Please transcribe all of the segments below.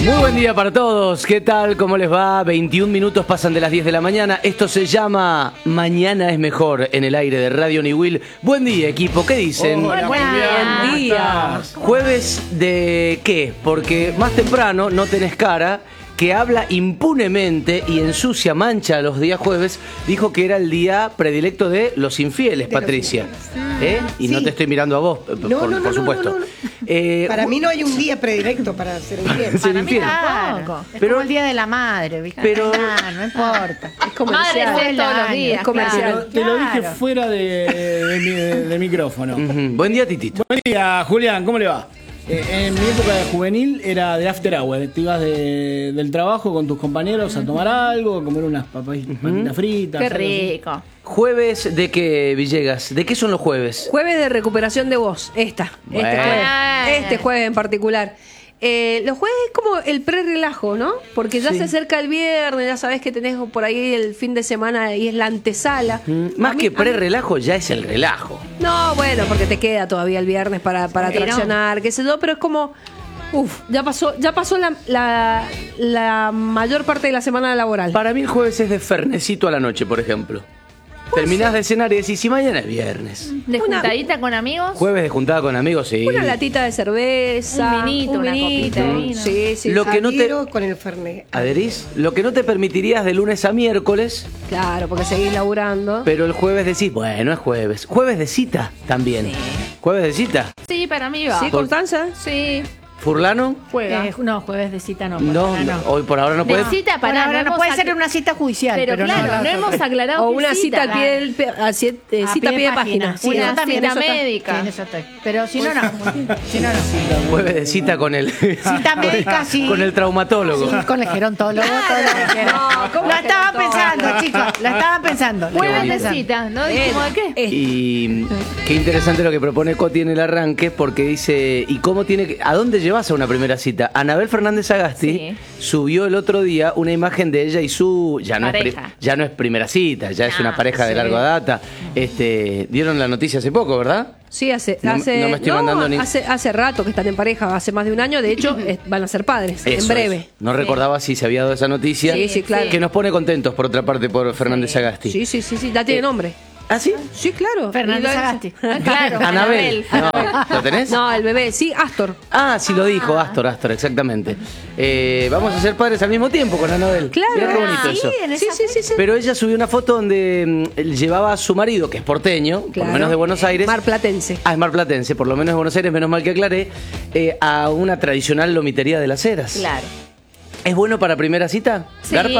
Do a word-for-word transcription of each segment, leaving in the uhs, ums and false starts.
Muy buen día para todos. ¿Qué tal? ¿Cómo les va? veintiún minutos pasan de las diez de la mañana. Esto se llama Mañana es Mejor en el aire de Radio Niwil. Buen día, equipo. ¿Qué dicen? Hola, buen día. buen día. ¿Jueves de qué? Porque más temprano no tenés cara, que habla impunemente y ensucia, mancha los días jueves, dijo que era el día predilecto de los infieles, de Patricia. Los infieles. ¿Eh? Y sí. No te estoy mirando a vos, no, por, no, no, por supuesto. No, no, no. Eh, para mí no hay un día predilecto para ser infiel. Para, para infiel. mí tampoco. Es pero, como el día de la madre, ¿viste? Pero, no, no importa. Es comercial. Madre es todos los días. Es comercial. Claro, te lo dije fuera de, de, de, de, de micrófono. Uh-huh. Buen día, Titito. Buen día, Julián. ¿Cómo le va? Eh, en mi época de juvenil era de after hour. Te ibas de, del trabajo con tus compañeros a tomar algo, a comer unas papitas uh-huh. fritas. Qué rico. ¿Jueves de qué, Villegas? ¿De qué son los jueves? Jueves de recuperación de voz. Esta. Bueno. Este jueves. Este jueves en particular. Eh, los jueves es como el pre-relajo, ¿no? Porque ya sí. se acerca el viernes, ya sabes que tenés por ahí el fin de semana y es la antesala. Mm, más mí, que pre-relajo, ya es el relajo. No, bueno, porque te queda todavía el viernes para, para sí, traccionar, no. qué sé yo, pero es como... Uf, ya pasó, ya pasó la, la, la mayor parte de la semana laboral. Para mí el jueves es de fernecito a la noche, por ejemplo. Terminás de cenar y decís, si mañana es viernes. ¿De una, juntadita con amigos? Jueves de juntada con amigos, sí. Una latita de cerveza. Un vinito, un una vinito. copita de vino. Sí, sí. Lo que no te... con el fernet. ¿Adherís? Lo que no te permitirías de lunes a miércoles. Claro, porque seguís laburando. Pero el jueves decís, bueno, es jueves. Jueves de cita también. Sí. ¿Jueves de cita? Sí, para mí va. ¿Sí, Constanza? Sí. ¿Furlano? Juega. Eh, no, jueves de cita no. No, no, hoy por ahora no puede. De cita para ahora no, no puede ser una cita judicial. Pero, pero claro, no, no hemos aclarado. O una cita al pie del a cita, eh, cita a pie de página. página. Sí, una también cita médica. Sí, en eso estoy. Pero si no, no. Si no, no. Jueves de cita con el. Cita médica, sí. Con el traumatólogo. Sí, con el gerontólogo. Claro. Todo lo no, estaban pensando, chicos. Lo estaban pensando. Jueves de cita, ¿no? ¿Cómo de qué? Y qué interesante lo que propone Coti en el arranque, porque dice, ¿y cómo tiene que, a dónde llevas a una primera cita? Anabel Fernández Agasti sí. subió el otro día una imagen de ella y su ya no, es, pri, ya no es primera cita, ya no, es una pareja sí. de larga data. Este, dieron la noticia hace poco, ¿verdad? Sí, hace no, hace, no me estoy no, mandando ni... hace hace rato que están en pareja, hace más de un año, de hecho es, van a ser padres Eso en breve. Es. No sí. recordaba si se había dado esa noticia. Sí, sí, claro. Que nos pone contentos por otra parte por Fernández sí. Agasti. Sí, sí, sí, sí, ya tiene eh, nombre. ¿Ah, sí? Sí, claro. Fernández Agasti. Claro. Anabel. No, ¿lo tenés? No, el bebé. Sí, Astor. Ah, sí lo dijo, Astor, Astor, exactamente. Eh, vamos a ser padres al mismo tiempo con Anabel. Claro. Mirá qué bonito sí, eso. Sí, sí, sí, sí. Pero ella subió una foto donde mm, llevaba a su marido, que es porteño, claro. por lo menos de Buenos Aires. Marplatense. Ah, es marplatense, por lo menos de Buenos Aires, menos mal que aclaré, eh, a una tradicional lomitería de las Heras. Claro. ¿Es bueno para primera cita? Sí, ¿Garpa?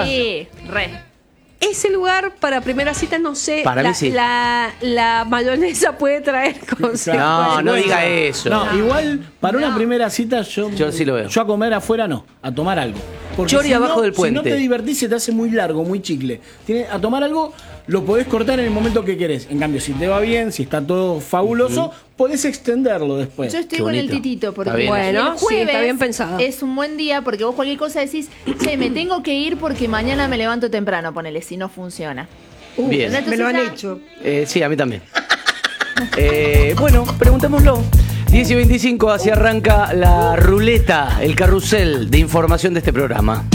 re. Ese lugar para primera cita, no sé, para la, mí sí. la, la mayonesa puede traer consecuencias. No, no diga eso. No, igual para no. una primera cita yo, yo sí lo veo. Yo a comer afuera no, a tomar algo. Porque Chori si abajo no, del puente. Si no te divertís se te hace muy largo, muy chicle. Tiene, a tomar algo lo podés cortar en el momento que querés. En cambio, si te va bien, si está todo fabuloso, uh-huh. podés extenderlo después. Yo estoy con el titito porque bueno, el jueves sí, está bien pensado. Es un buen día porque vos cualquier cosa decís, che, me tengo que ir porque mañana me levanto temprano, ponele, si no funciona. Uh, bien. Entonces, me lo han hecho. Eh, sí, a mí también. eh, bueno, preguntémoslo. diez y veinticinco, así arranca la ruleta, el carrusel de información de este programa.